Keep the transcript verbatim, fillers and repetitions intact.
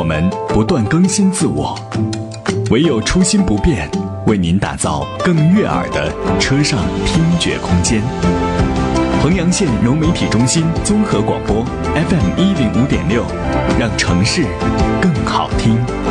们不断更新自我，唯有初心不变，为您打造更悦耳的车上听觉空间。衡阳县融媒体中心综合广播 F M 一零五点六，让城市更好听。